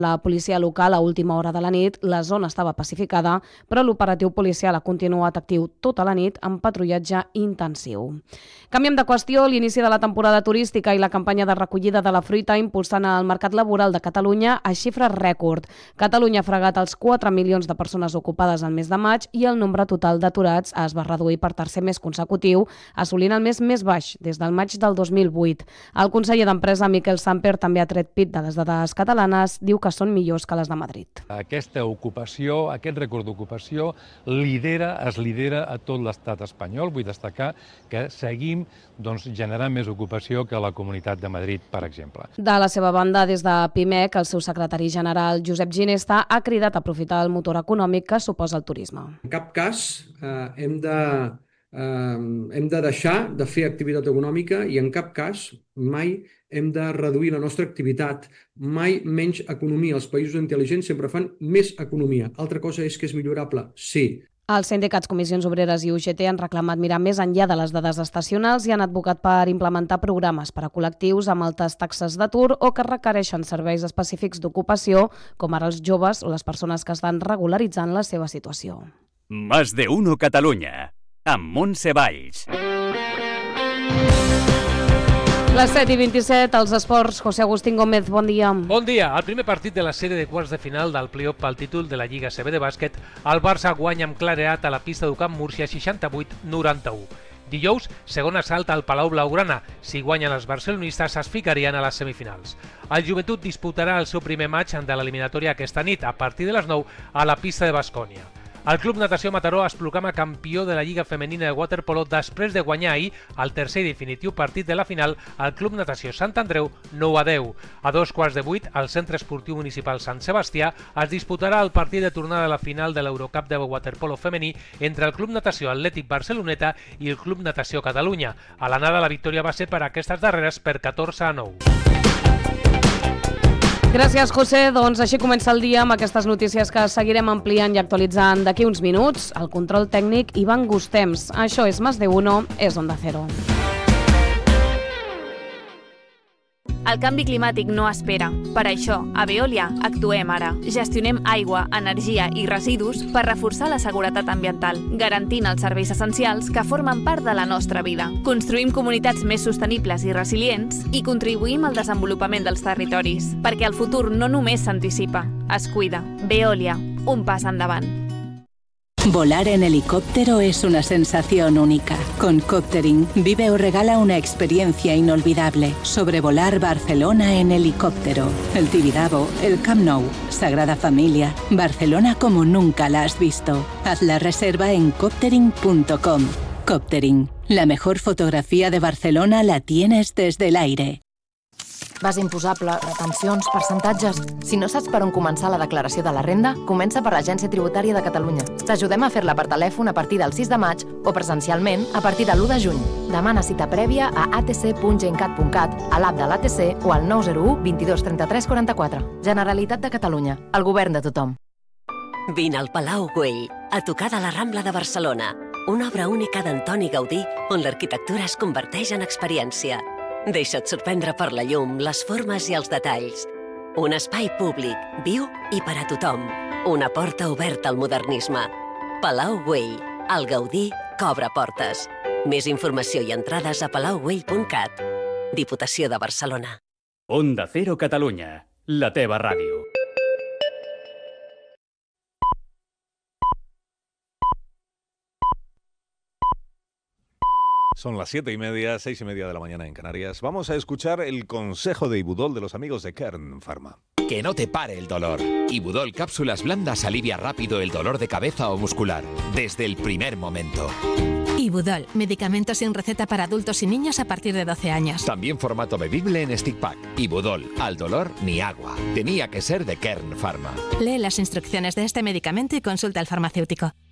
La policia local a última hora de la nit, la zona estava pacificada, però l'operatiu policial ha continuat actiu tota la nit amb patrullatge intensiu. Canviem de qüestió, l'inici de la temporada turística i la campanya de recollida de la fruita impulsant el mercat laboral de Catalunya a xifres rècord. Catalunya ha fregat els 4 milions de persones ocupades al mes de maig i el nombre total d'aturats es va reduir per tercer mes consecutiu, assolint el mes més baix des del maig del 2008. El conseller d'Empresa, Miquel Samper, també ha tret pit de les dades catalanes, diu que són millors que les de Madrid. Aquesta ocupació, aquest rècord d'ocupació, es lidera a tot l'estat espanyol. Vull destacar que seguim generant més ocupació que la Comunitat de Madrid, per exemple. De la seva banda, des de PIMEC, el seu secretari general, Josep Ginesta, ha cridat a aprofitar el motor econòmic que suposa el turisme. En cap cas hem de deixar de fer activitat econòmica i en cap cas mai hem de reduir la nostra activitat, mai menys economia. Els països intel·ligents sempre fan més economia. Altra cosa és que és millorable, sí. Els sindicats Comissions Obreres i UGT han reclamat mirar més enllà de les dades estacionals i han advocat per implementar programes per a col·lectius amb altes taxes d'atur o que requereixen serveis específics d'ocupació, com ara els joves o les persones que estan regularitzant la seva situació. Más de uno Catalunya, amb Montse Valls. Les 7:27, als esports, José Agustín Gómez, bon dia. Bon dia. El primer partit de la sèrie de quarts de final del play-off pel títol de la Lliga CB de bàsquet, el Barça guanya amb claredat a la pista d'Ucamp Múrcia 68-91. Dijous, segon assalt al Palau Blaugrana. Si guanyen els barcelonistes, es ficarien a les semifinals. El Joventut disputarà el seu primer match de l'eliminatòria aquesta nit, a partir de les 9, a la pista de Baskonia. El Club Natació Mataró es proclama campió de la Lliga Femenina de Waterpolo després de guanyar ahir el tercer i definitiu partit de la final al Club Natació Sant Andreu 9-10. A 2:15, al Centre Esportiu Municipal Sant Sebastià es disputarà el partit de tornada a la final de l'Eurocup de Waterpolo femení entre el Club Natació Atlètic Barceloneta i el Club Natació Catalunya. A l'anada la victòria va ser per aquestes darreres per 14-9. Gràcies, José. Doncs així comença el dia amb aquestes notícies que seguirem ampliant i actualitzant d'aquí uns minuts. El control tècnic, Ivan Gustems. Això és Más de Uno, és Onda Cero. El canvi climàtic no espera. Per això, a Veolia actuem ara. Gestionem aigua, energia i residus per reforçar la seguretat ambiental, garantint els serveis essencials que formen part de la nostra vida. Construïm comunitats més sostenibles i resilients i contribuïm al desenvolupament dels territoris, perquè el futur no només s'anticipa, es cuida. Veolia, un pas endavant. Volar en helicóptero es una sensación única. Con Coptering, vive o regala una experiencia inolvidable. Sobrevolar Barcelona en helicóptero. El Tibidabo, el Camp Nou, Sagrada Familia, Barcelona como nunca la has visto. Haz la reserva en coptering.com. Coptering, la mejor fotografía de Barcelona la tienes desde el aire. Base imposable, retencions, percentatges... Si no saps per on començar la declaració de la renda, comença per l'Agència Tributària de Catalunya. T'ajudem a fer-la per telèfon a partir del 6 de maig o presencialment a partir de l'1 de juny. Demana cita prèvia a atc.gencat.cat, a l'app de l'ATC o al 901 22 33 44. Generalitat de Catalunya, el govern de tothom. Vine al Palau Güell, a tocar de la Rambla de Barcelona. Una obra única d'Antoni Gaudí on l'arquitectura es converteix en experiència. Deixa't sorprendre per la llum, les formes i els detalls. Un espai públic, viu i per a tothom. Una porta oberta al modernisme. Palau Güell, el Gaudí que obre portes. Més informació i entrades a palaugüell.cat. Diputació de Barcelona. Onda Cero Catalunya, la teva ràdio. Son las 7:30, 6:30 de la mañana en Canarias. Vamos a escuchar el consejo de Ibudol de los amigos de Kern Pharma. Que no te pare el dolor. Ibudol Cápsulas Blandas alivia rápido el dolor de cabeza o muscular, desde el primer momento. Ibudol, medicamentos sin receta para adultos y niños a partir de 12 años. También formato bebible en stick pack. Ibudol, al dolor ni agua. Tenía que ser de Kern Pharma. Lee las instrucciones de este medicamento y consulta al farmacéutico.